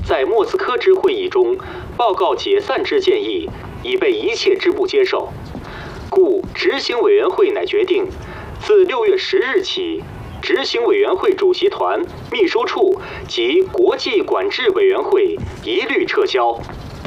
在莫斯科之会议中报告解散之建议，已被一切支部接受，故执行委员会乃决定，自6月10日起，执行委员会主席团、秘书处及国际管制委员会一律撤销。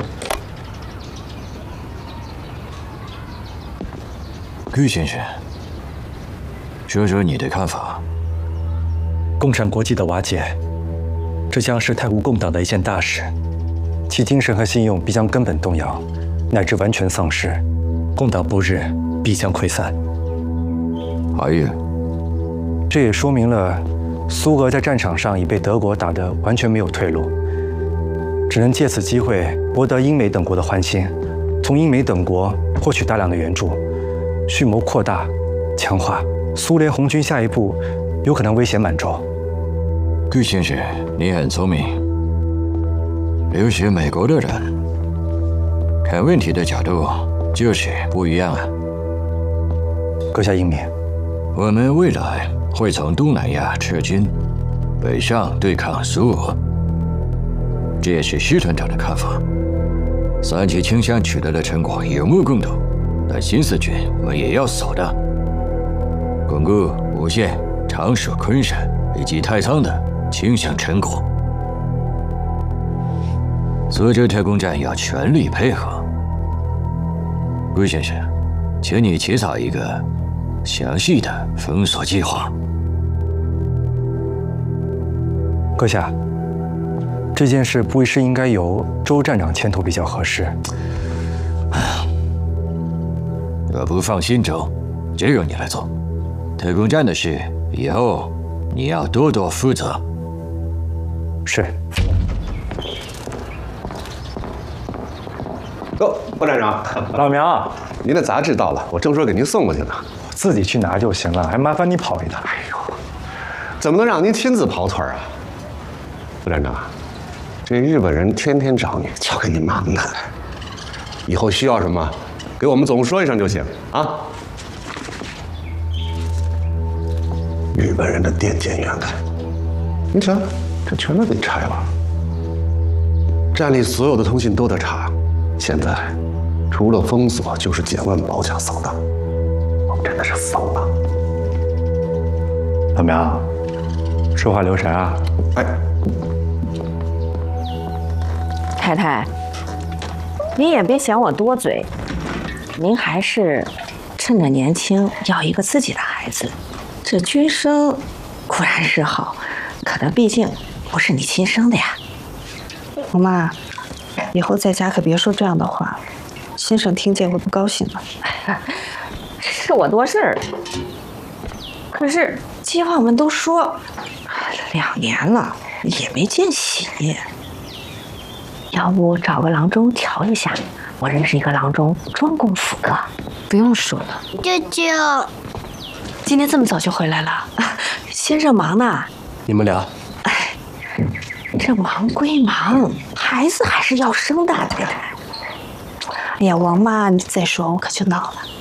顾先生，说说你的看法。 共产国际的瓦解，这将是泰国共党的一件大事，其精神和信用必将根本动摇，乃至完全丧失，共党不日必将溃散。 还有， 这也说明了苏俄在战场上已被德国打得完全没有退路，只能借此机会博得英美等国的欢心，从英美等国获取大量的援助，蓄谋扩大、强化苏联红军下一步有可能威胁满洲。 顾先生，你很聪明，留学美国的人看问题的角度就是不一样啊。 阁下英明。 我们未来会从东南亚撤军，北上对抗苏俄，这也是徐团长的看法。3期倾向取得的成果有目共睹，但新四军我们也要守的，巩固无线、常属、昆山以及太仓的倾向成果。苏州特工战要全力配合。顾先生，请你起草一个详细的封锁计划。 阁下，这件事不是应该由周站长牵头比较合适？ 我不放心周，就由你来做。特工战的事，以后你要多多负责。 是。 哦，副站长， 老苗， 您的杂志到了，我正说给您送过去呢。 自己去拿就行了，还麻烦你跑一趟。 哎呦，怎么能让您亲自跑腿啊？副站长，这日本人天天找你，交给你忙的。以后需要什么，给我们总说一声就行啊。日本人的电检员看，你瞧，这全都给拆了。站里所有的通信都得查，现在除了封锁就是检问、保甲、扫荡，我们真的是疯了。 老苗，说话留神啊！ 哎， 太太，您也别嫌我多嘴，您还是趁着年轻要一个自己的孩子。这君生固然是好，可他毕竟不是你亲生的呀。 我妈，以后在家可别说这样的话，先生听见会不高兴的。 是我多事儿，可是街坊们都说2年了也没见喜，要不找个郎中瞧一下？我认识一个郎中，专攻妇科。 不用说了， 舅舅， 今天这么早就回来了，先生忙呢。 你们俩， 这忙归忙，孩子还是要生的，太太。 哎呀，王妈，你再说我可就恼了。